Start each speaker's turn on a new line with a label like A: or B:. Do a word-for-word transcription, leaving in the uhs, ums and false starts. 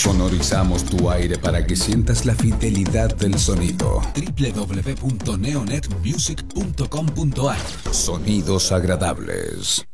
A: Sonorizamos tu aire para que sientas la fidelidad del sonido. doble u doble u doble u punto neonet music punto com punto a r. Sonidos agradables.